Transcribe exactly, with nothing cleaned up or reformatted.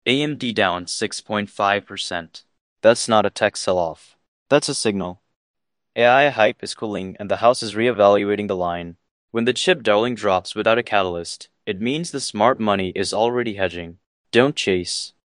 A M D down six point five percent. That's not a tech sell-off. That's a signal. A I hype is cooling and the house is reevaluating the line. When the chip darling drops without a catalyst, it means the smart money is already hedging. Don't chase.